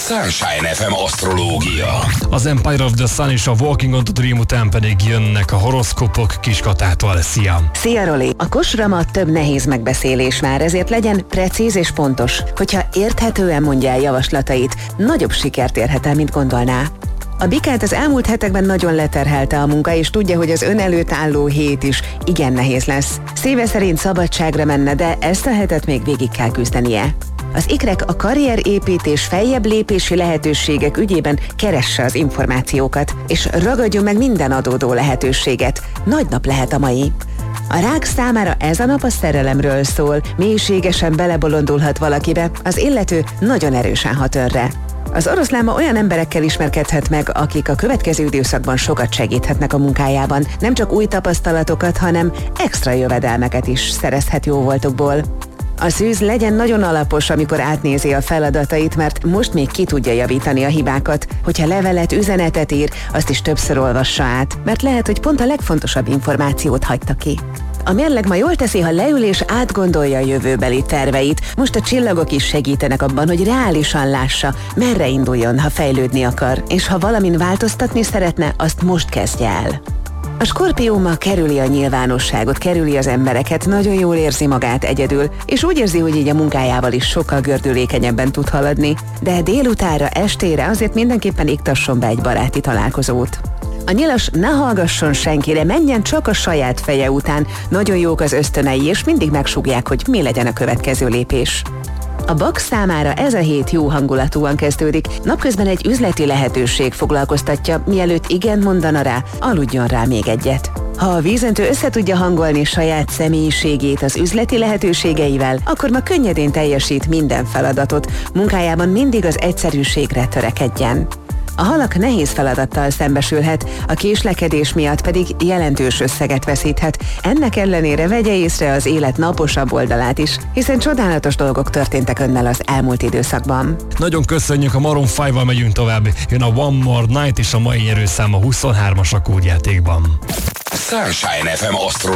Sunshine FM asztrológia. Az Empire of the Sun és a Walking on the Dream után pedig jönnek a horoszkópok Kiskatától. Szia! Szia, Roli! A kosra több nehéz megbeszélés már, ezért legyen precíz és pontos. Hogyha érthetően mondja el javaslatait, nagyobb sikert érhet el, mint gondolná. A Bikát az elmúlt hetekben nagyon leterhelte a munka, és tudja, hogy az ön előtt álló hét is igen nehéz lesz. Szíve szerint szabadságra menne, de ezt a hetet még végig kell küzdenie. Az ikrek a karrierépítés feljebb lépési lehetőségek ügyében keresse az információkat, és ragadjon meg minden adódó lehetőséget. Nagy nap lehet a mai. A rák számára ez a nap a szerelemről szól, mélységesen belebolondulhat valakibe, az illető nagyon erősen hat önre. Az oroszlánma olyan emberekkel ismerkedhet meg, akik a következő időszakban sokat segíthetnek a munkájában, nem csak új tapasztalatokat, hanem extra jövedelmeket is szerezhet jóvoltokból. A szűz legyen nagyon alapos, amikor átnézi a feladatait, mert most még ki tudja javítani a hibákat. Hogyha levelet, üzenetet ír, azt is többször olvassa át, mert lehet, hogy pont a legfontosabb információt hagyta ki. A mérleg ma jól teszi, ha leül és átgondolja a jövőbeli terveit. Most a csillagok is segítenek abban, hogy reálisan lássa, merre induljon, ha fejlődni akar, és ha valamin változtatni szeretne, azt most kezdje el. A Skorpió ma kerüli a nyilvánosságot, kerüli az embereket, nagyon jól érzi magát egyedül, és úgy érzi, hogy így a munkájával is sokkal gördülékenyebben tud haladni. De délutára, estére azért mindenképpen iktasson be egy baráti találkozót. A Nyilas ne hallgasson senkire, menjen csak a saját feje után, nagyon jók az ösztönei, és mindig megsúgják, hogy mi legyen a következő lépés. A Bak számára ez a hét jó hangulatúan kezdődik, napközben egy üzleti lehetőség foglalkoztatja, mielőtt igent mondana rá, aludjon rá még egyet. Ha a vízöntő össze tudja hangolni saját személyiségét az üzleti lehetőségeivel, akkor ma könnyedén teljesít minden feladatot, munkájában mindig az egyszerűségre törekedjen. A halak nehéz feladattal szembesülhet, a késlekedés miatt pedig jelentős összeget veszíthet. Ennek ellenére vegye észre az élet naposabb oldalát is, hiszen csodálatos dolgok történtek önnel az elmúlt időszakban. Nagyon köszönjük, a Maroon 5-val megyünk tovább. Jön a One More Night és a mai nyerőszám a 23-as a kódjátékban. Sunshine FM asztrológia.